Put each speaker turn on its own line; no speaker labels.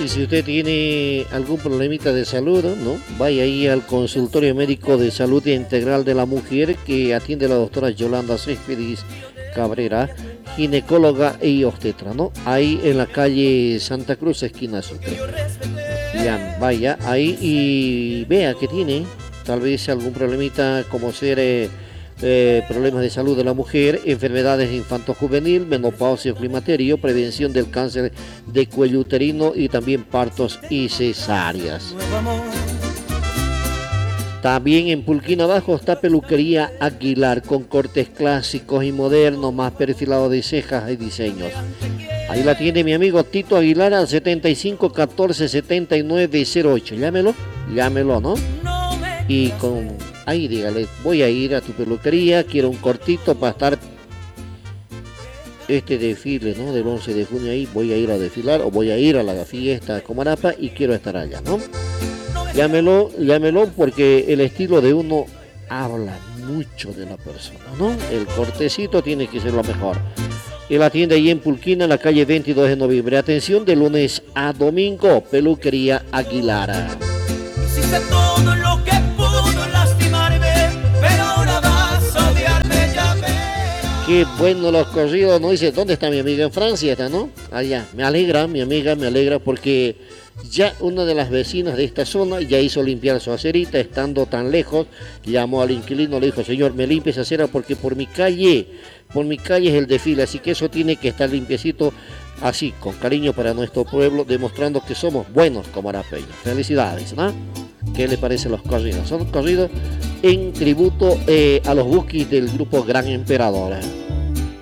Y si usted tiene algún problemita de salud, ¿no? Vaya ahí al consultorio médico de salud integral de la mujer que atiende la doctora Yolanda Céspedes Cabrera, ginecóloga y obstetra, ¿no? Ahí en la calle Santa Cruz, esquina Sucre. Ya, vaya ahí y vea que tiene tal vez algún problemita como ser problemas de salud de la mujer, enfermedades infanto-juvenil, menopausia, climaterio, prevención del cáncer de cuello uterino y también partos y cesáreas. También en Pulquín Abajo está Peluquería Aguilar con cortes clásicos y modernos, más perfilados de cejas y diseños. Ahí la tiene mi amigo Tito Aguilar al 75 14 79 08. Llámelo, ¿no? Y ahí dígale, voy a ir a tu peluquería, quiero un cortito para estar este desfile, ¿no? Del 11 de junio ahí, voy a ir a desfilar o voy a ir a la fiesta de Comarapa y quiero estar allá, ¿no? Llámelo porque el estilo de uno habla mucho de la persona, ¿no? El cortecito tiene que ser lo mejor. Él atiende ahí en Pulquina, en la calle 22 de noviembre. Atención, de lunes a domingo, Peluquería Aguilar.
Hiciste todo lo que pudo lastimarme, pero ahora vas a odiarme, ya verás.
Qué bueno los corridos, ¿no? Dice, ¿dónde está mi amiga? En Francia está, ¿no? Allá. Me alegra, mi amiga, me alegra porque ya una de las vecinas de esta zona ya hizo limpiar su acerita, estando tan lejos, llamó al inquilino, le dijo, señor, me limpie esa acera porque por mi calle es el desfile, así que eso tiene que estar limpiecito, así, con cariño para nuestro pueblo, demostrando que somos buenos comarapeños. Felicidades, ¿no? ¿Qué le parece los corridos? Son corridos en tributo a los buquis del grupo Gran Emperador.